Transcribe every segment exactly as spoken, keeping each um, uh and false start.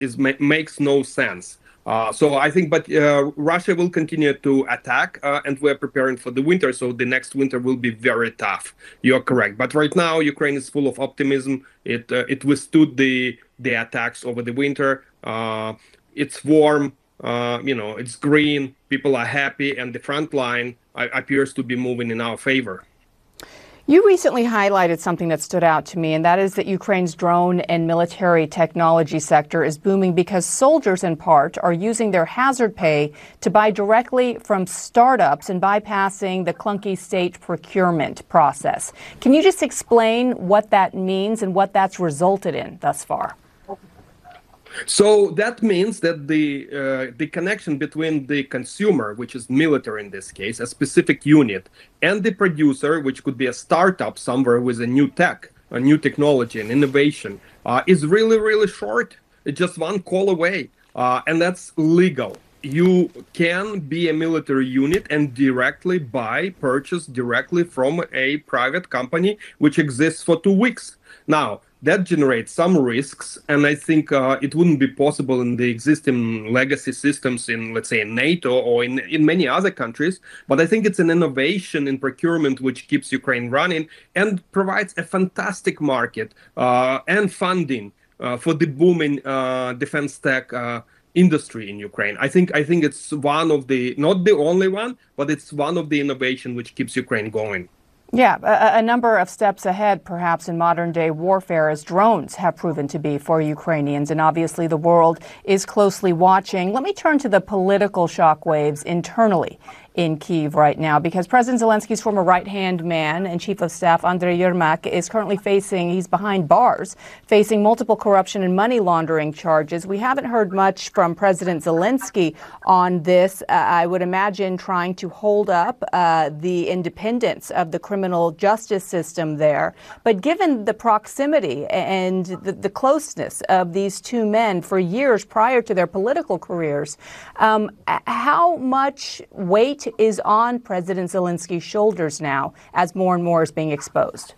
is ma makes no sense. Uh, so I think, but uh, Russia will continue to attack, uh, and we're preparing for the winter. So the next winter will be very tough. You're correct. But right now, Ukraine is full of optimism. It uh, it withstood the the attacks over the winter. Uh, it's warm. Uh, you know, it's green. People are happy, and the front line uh, appears to be moving in our favor. You recently highlighted something that stood out to me, and that is that Ukraine's drone and military technology sector is booming because soldiers, in part, are using their hazard pay to buy directly from startups and bypassing the clunky state procurement process. Can you just explain what that means and what that's resulted in thus far? So that means that the uh, the connection between the consumer, which is military in this case, a specific unit, and the producer, which could be a startup somewhere with a new tech, a new technology and innovation, uh, is really, really short. It's just one call away, uh, and that's legal. You can be a military unit and directly buy, purchase directly from a private company, which exists for two weeks. Now, that generates some risks, and I think uh, it wouldn't be possible in the existing legacy systems in, let's say, in NATO or in, in many other countries. But I think it's an innovation in procurement which keeps Ukraine running and provides a fantastic market uh, and funding uh, for the booming uh, defense tech uh, industry in Ukraine. I think I think it's one of the, not the only one, but it's one of the innovation which keeps Ukraine going. Yeah, a, a number of steps ahead, perhaps, in modern-day warfare, as drones have proven to be for Ukrainians. And obviously, the world is closely watching. Let me turn to the political shockwaves internally in Kyiv right now, because President Zelensky's former right-hand man and chief of staff, Andriy Yermak, is currently facing, he's behind bars, facing multiple corruption and money laundering charges. We haven't heard much from President Zelensky on this. Uh, I would imagine trying to hold up uh, the independence of the criminal justice system there. But given the proximity and the, the closeness of these two men for years prior to their political careers, um, how much weight is on President Zelensky's shoulders now as more and more is being exposed?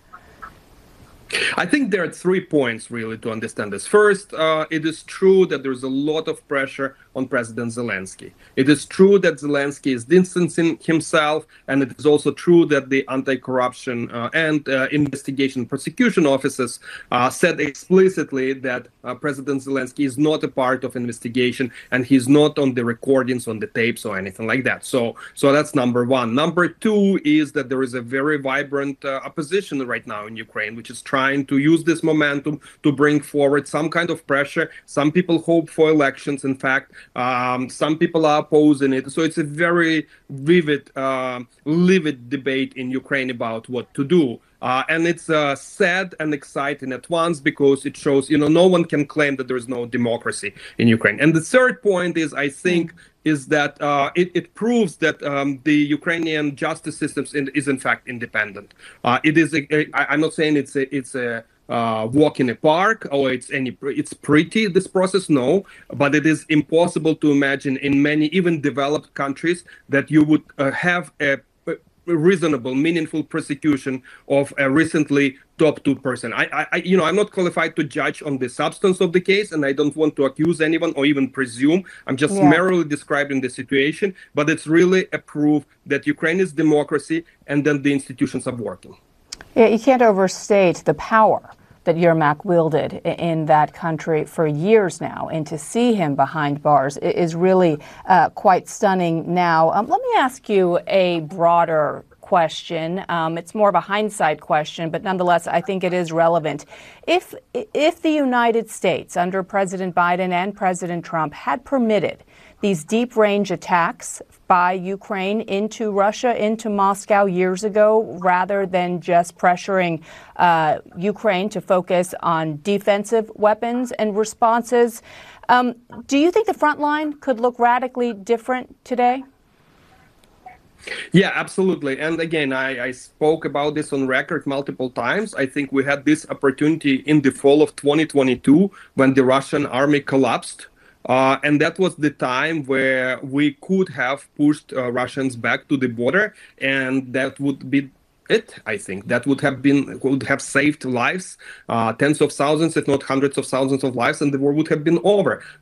I think there are three points really to understand this. First, uh, it is true that there's a lot of pressure on President Zelensky. It is true that Zelensky is distancing himself, and it is also true that the anti-corruption uh, and uh, investigation prosecution offices uh, said explicitly that uh, President Zelensky is not a part of investigation, and he's not on the recordings, on the tapes, or anything like that. So, so that's number one. Number two is that there is a very vibrant uh, opposition right now in Ukraine, which is trying to use this momentum to bring forward some kind of pressure. Some people hope for elections. In fact, um, some people are opposing it. So it's a very vivid, uh, livid debate in Ukraine about what to do. Uh, and it's uh, sad and exciting at once, because it shows, you know, no one can claim that there is no democracy in Ukraine. And the third point is, I think, is that uh, it, it proves that um, the Ukrainian justice system in, is in fact independent. Uh, it is. A, a, I'm not saying it's a it's a uh, walk in a park or it's any. It's pretty, this process, no, but it is impossible to imagine in many even developed countries that you would uh, have a reasonable, meaningful prosecution of a recently top two person. I, I, you know, I'm not qualified to judge on the substance of the case, and I don't want to accuse anyone or even presume. I'm just yeah. merely describing the situation, but it's really a proof that Ukraine is democracy and then the institutions are working. Yeah, you can't overstate the power that Yermak wielded in that country for years now, and to see him behind bars is really uh, quite stunning now. Um, let me ask you a broader question. Um, it's more of a hindsight question, but nonetheless, I think it is relevant. If, if the United States, under President Biden and President Trump, had permitted these deep-range attacks by Ukraine into Russia, into Moscow years ago, rather than just pressuring uh, Ukraine to focus on defensive weapons and responses, um, do you think the front line could look radically different today? Yeah, absolutely. And again, I, I spoke about this on record multiple times. I think we had this opportunity in the fall of twenty twenty-two when the Russian army collapsed. Uh, and that was the time where we could have pushed uh, Russians back to the border, and that would be it. I think that would have been would have saved lives, uh, tens of thousands, if not hundreds of thousands of lives, and the war would have been over.